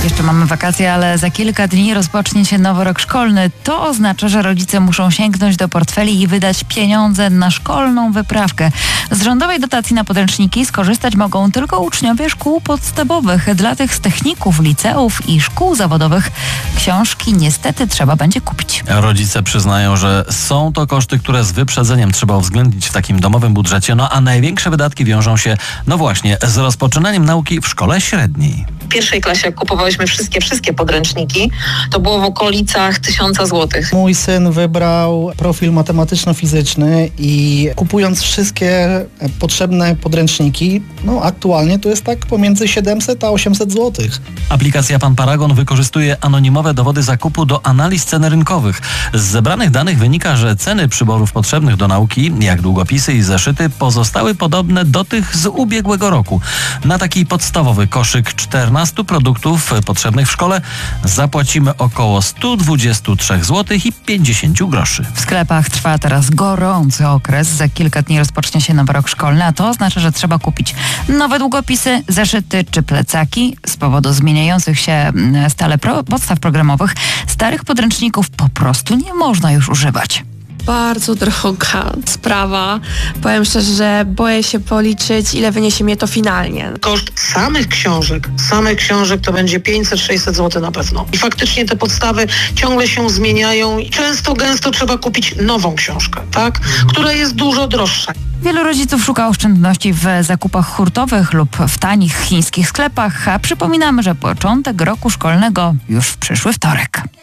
Jeszcze mamy wakacje, ale za kilka dni rozpocznie się nowy rok szkolny. To oznacza, że rodzice muszą sięgnąć do portfeli i wydać pieniądze na szkolną wyprawkę. Z rządowej dotacji na podręczniki skorzystać mogą tylko uczniowie szkół podstawowych. Dla tych z techników, liceów i szkół zawodowych książki niestety trzeba będzie kupić. Rodzice przyznają, że są to koszty, które z wyprzedzeniem trzeba uwzględnić w takim domowym budżecie. No a największe wydatki wiążą się, no właśnie, z rozpoczynaniem nauki w szkole średniej. W pierwszej klasie, jak kupowałyśmy wszystkie podręczniki, to było w okolicach 1000 złotych. Mój syn wybrał profil matematyczno-fizyczny i kupując wszystkie potrzebne podręczniki, no aktualnie to jest tak pomiędzy 700 a 800 złotych. Aplikacja Pan Paragon wykorzystuje anonimowe dowody zakupu do analiz cen rynkowych. Z zebranych danych wynika, że ceny przyborów potrzebnych do nauki, jak długopisy i zeszyty, pozostały podobne do tych z ubiegłego roku. Na taki podstawowy koszyk 14 produktów potrzebnych w szkole zapłacimy około 123 zł i 50 groszy. W sklepach trwa teraz gorący okres. Za kilka dni rozpocznie się nowy rok szkolny, a to oznacza, że trzeba kupić nowe długopisy, zeszyty czy plecaki. Z powodu zmieniających się stale podstaw programowych starych podręczników po prostu nie można już używać. Bardzo droga sprawa. Powiem szczerze, że boję się policzyć, ile wyniesie mnie to finalnie. Koszt samych książek to będzie 500-600 zł na pewno. I faktycznie te podstawy ciągle się zmieniają i gęsto trzeba kupić nową książkę, tak? Która jest dużo droższa. Wielu rodziców szuka oszczędności w zakupach hurtowych lub w tanich chińskich sklepach, a przypominamy, że początek roku szkolnego już w przyszły wtorek.